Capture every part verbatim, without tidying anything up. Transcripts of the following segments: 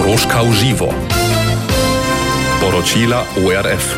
Troszka Uživo. Poročila O R F.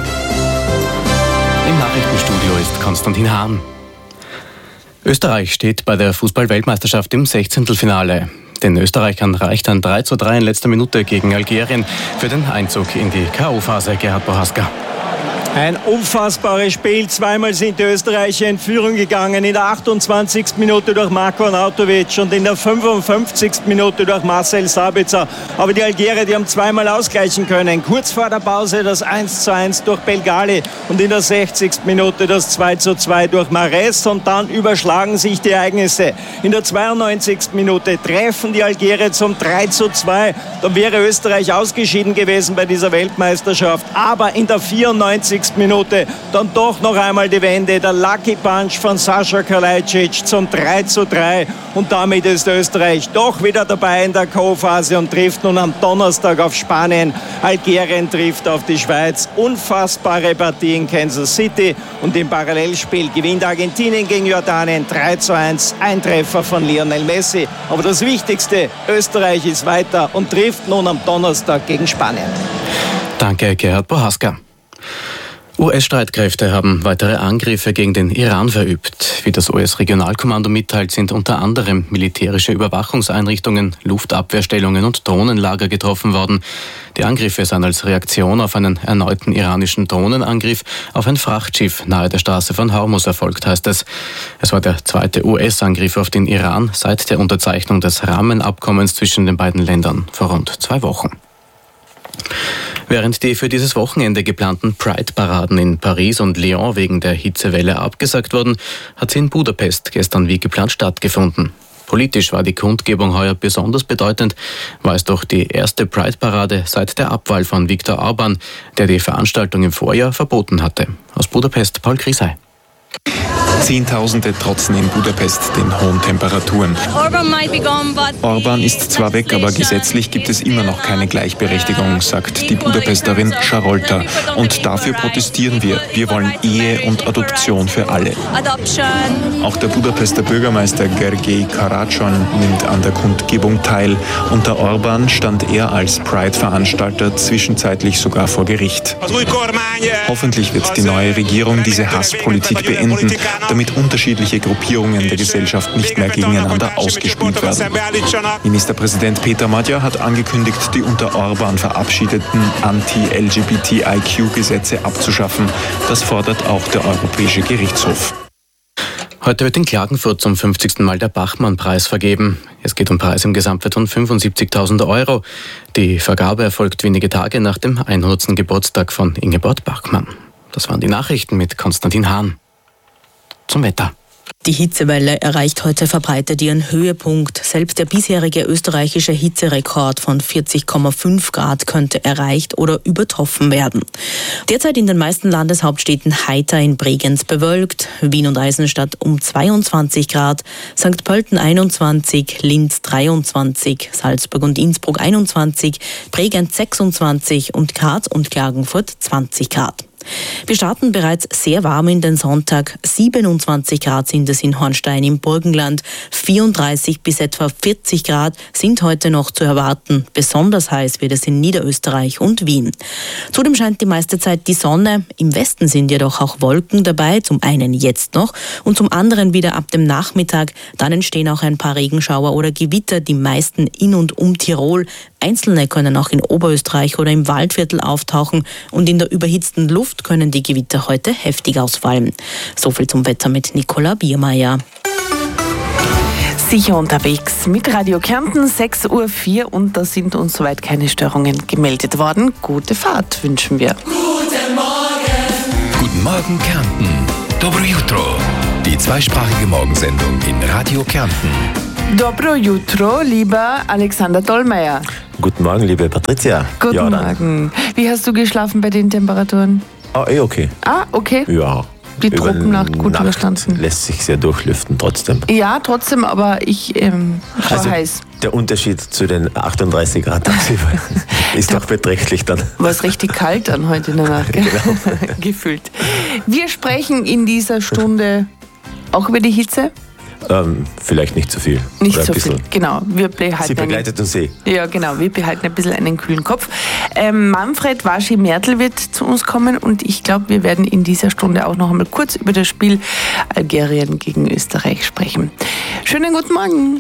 Im Nachrichtenstudio ist Konstantin Hahn. Österreich steht bei der Fußball-Weltmeisterschaft im Sechzehntelfinale. Den Österreichern reicht ein drei zu drei in letzter Minute gegen Algerien für den Einzug in die K O-Phase. Gerhard Bohaska. Ein unfassbares Spiel. Zweimal sind die Österreicher in Führung gegangen. In der achtundzwanzigsten Minute durch Marko Arnautovic und in der fünfundfünfzigsten Minute durch Marcel Sabitzer. Aber die Algerier, die haben zweimal ausgleichen können. Kurz vor der Pause das eins zu eins durch Belgali und in der sechzigsten Minute das zwei zu zwei durch Mahrez. Und dann überschlagen sich die Ereignisse. In der zweiundneunzigsten Minute treffen die Algerier zum drei zu zwei. Dann wäre Österreich ausgeschieden gewesen bei dieser Weltmeisterschaft. Aber in der vierundneunzigsten Minute dann doch noch einmal die Wende. Der Lucky Punch von Sascha Kalajdzic zum drei zu drei. Und damit ist Österreich doch wieder dabei in der K O-Phase und trifft nun am Donnerstag auf Spanien. Algerien trifft auf die Schweiz. Unfassbare Partie in Kansas City. Und im Parallelspiel gewinnt Argentinien gegen Jordanien drei zu eins. Ein Treffer von Lionel Messi. Aber das Wichtigste, Österreich ist weiter und trifft nun am Donnerstag gegen Spanien. Danke, Gerhard Bohaska. U S-Streitkräfte haben weitere Angriffe gegen den Iran verübt. Wie das U S-Regionalkommando mitteilt, sind unter anderem militärische Überwachungseinrichtungen, Luftabwehrstellungen und Drohnenlager getroffen worden. Die Angriffe seien als Reaktion auf einen erneuten iranischen Drohnenangriff auf ein Frachtschiff nahe der Straße von Hormuz erfolgt, heißt es. Es war der zweite U S-Angriff auf den Iran seit der Unterzeichnung des Rahmenabkommens zwischen den beiden Ländern vor rund zwei Wochen. Während die für dieses Wochenende geplanten Pride-Paraden in Paris und Lyon wegen der Hitzewelle abgesagt wurden, hat sie in Budapest gestern wie geplant stattgefunden. Politisch war die Kundgebung heuer besonders bedeutend, war es doch die erste Pride-Parade seit der Abwahl von Viktor Orbán, der die Veranstaltung im Vorjahr verboten hatte. Aus Budapest Paul Krisay. Zehntausende trotzen in Budapest den hohen Temperaturen. Orbán ist zwar weg, aber gesetzlich gibt es immer noch keine Gleichberechtigung, sagt die Budapesterin Charolta. Und dafür protestieren wir. Wir wollen Ehe und Adoption für alle. Auch der Budapester Bürgermeister Gergely Karácsony nimmt an der Kundgebung teil. Unter Orbán stand er als Pride-Veranstalter zwischenzeitlich sogar vor Gericht. Hoffentlich wird die neue Regierung diese Hasspolitik beenden, damit unterschiedliche Gruppierungen der Gesellschaft nicht mehr gegeneinander ausgespielt werden. Ministerpräsident Peter Magyar hat angekündigt, die unter Orbán verabschiedeten Anti-L G B T I Q-Gesetze abzuschaffen. Das fordert auch der Europäische Gerichtshof. Heute wird in Klagenfurt zum fünfzigsten Mal der Bachmann-Preis vergeben. Es geht um Preis im Gesamtwert von fünfundsiebzigtausend Euro. Die Vergabe erfolgt wenige Tage nach dem hundertsten Geburtstag von Ingeborg Bachmann. Das waren die Nachrichten mit Konstantin Hahn. Zum Wetter. Die Hitzewelle erreicht heute verbreitet ihren Höhepunkt. Selbst der bisherige österreichische Hitzerekord von vierzig Komma fünf Grad könnte erreicht oder übertroffen werden. Derzeit in den meisten Landeshauptstädten heiter, in Bregenz bewölkt, Wien und Eisenstadt um zweiundzwanzig Grad, Sankt Pölten einundzwanzig, Linz dreiundzwanzig, Salzburg und Innsbruck einundzwanzig, Bregenz sechsundzwanzig und Graz und Klagenfurt zwanzig Grad. Wir starten bereits sehr warm in den Sonntag. siebenundzwanzig Grad sind es in Hornstein im Burgenland. vierunddreißig bis etwa vierzig Grad sind heute noch zu erwarten. Besonders heiß wird es in Niederösterreich und Wien. Zudem scheint die meiste Zeit die Sonne. Im Westen sind jedoch auch Wolken dabei. Zum einen jetzt noch und zum anderen wieder ab dem Nachmittag. Dann entstehen auch ein paar Regenschauer oder Gewitter, die meisten in und um Tirol. Einzelne können auch in Oberösterreich oder im Waldviertel auftauchen und in der überhitzten Luft können die Gewitter heute heftig ausfallen. So viel zum Wetter mit Nicola Biermeier. Sicher unterwegs mit Radio Kärnten, sechs Uhr vier und da sind uns soweit keine Störungen gemeldet worden. Gute Fahrt wünschen wir. Guten Morgen! Guten Morgen Kärnten. Dobro jutro. Die zweisprachige Morgensendung in Radio Kärnten. Dobro jutro, lieber Alexander Dollmeier. Guten Morgen, liebe Patricia. Guten ja, Morgen. Wie hast du geschlafen bei den Temperaturen? Ah, eh okay. Ah, okay. Ja. Die Tropennacht gut Nacht überstanden. Lässt sich sehr durchlüften trotzdem. Ja, trotzdem, aber ich ähm, war also heiß. Der Unterschied zu den achtunddreißig Grad tagsüber ist doch beträchtlich dann. War es richtig kalt dann heute in der Nacht, gell? Genau. Gefühlt. Wir sprechen in dieser Stunde auch über die Hitze. Ähm, vielleicht nicht zu viel. Nicht so viel, genau. Wir behalten Sie begleitet uns eh. Ja, genau. Wir behalten ein bisschen einen kühlen Kopf. Ähm, Manfred Waschi-Mertl wird zu uns kommen und ich glaube, wir werden in dieser Stunde auch noch einmal kurz über das Spiel Algerien gegen Österreich sprechen. Schönen guten Morgen.